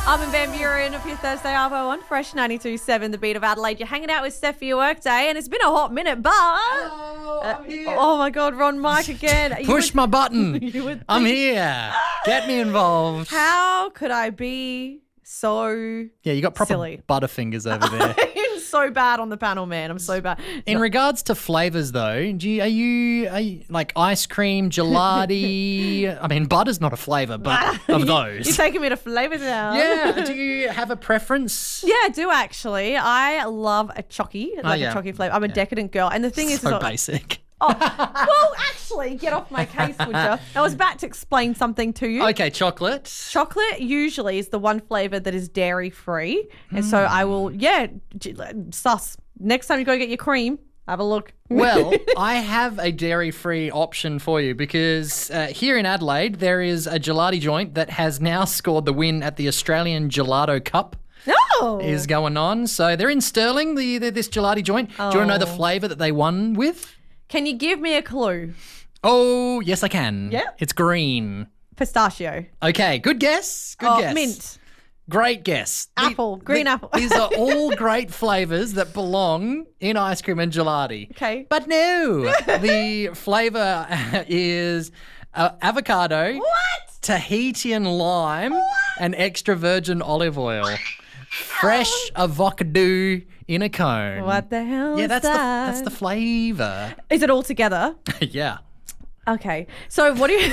I'm in Van Buren for your Thursday Arvo on Fresh 92.7, the beat of Adelaide. You're hanging out with Steph for your workday, and it's been a hot minute, but... Hello, I'm here. Oh, my God, Ron Mike again. Push my button. You would I'm think- here. Get me involved. How could I be so... Yeah, you got proper silly? butterfingers over there. I'm so bad on the panel, man. I'm so bad. In regards to flavours, though, are you like ice cream, gelati? I mean, butter's not a flavour, but of those. You're taking me to Flavour Town. Yeah. Do you have a preference? Yeah, I do actually. I love a chocky, like yeah. a chocky flavour. I'm a decadent girl. And the thing is... So not- basic. Oh, well, actually, get off my case, would you? I was about to explain something to you. Okay, chocolate. Chocolate usually is the one flavour that is dairy-free. And so I will, sus. Next time you go get your cream, have a look. Well, I have a dairy-free option for you because here in Adelaide, there is a gelati joint that has now scored the win at the Australian Gelato Cup. Oh. Is going on. So they're in Stirling, this gelati joint. Do you want to know the flavour that they won with? Can you give me a clue? Oh, yes, I can. Yeah. It's green. Pistachio. Okay, good guess. Good guess. Mint. Great guess. Apple. Green apple. These are all great flavours that belong in ice cream and gelati. Okay. But no, the flavour is avocado, What? Tahitian lime, and extra virgin olive oil. Fresh avocado in a cone. What the hell Yeah, is that's the flavour. Is it all together? Yeah. Okay. So what do you...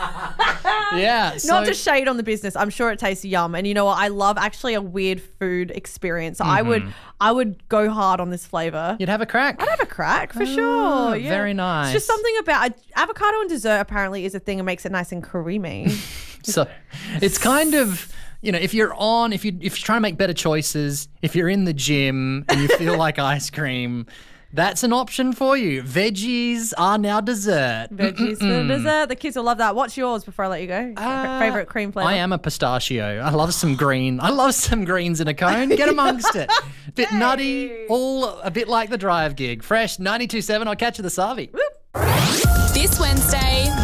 Yeah. Not to shade on the business. I'm sure it tastes yum. And you know what? I love actually a weird food experience. So I would go hard on this flavour. You'd have a crack. I'd have a crack for sure. Yeah. Very nice. It's just something about avocado and dessert apparently is a thing that makes it nice and creamy. So it's kind of, if you're trying to make better choices, if you're in the gym and you feel like ice cream, that's an option for you. Veggies are now dessert. Veggies for dessert. The kids will love that. What's yours before I let you go? Favorite cream flavour? I am a pistachio. I love some green. I love some greens in a cone. Get amongst it. Bit nutty, all a bit like the drive gig. Fresh 92.7. I'll catch you this Savi. This Wednesday,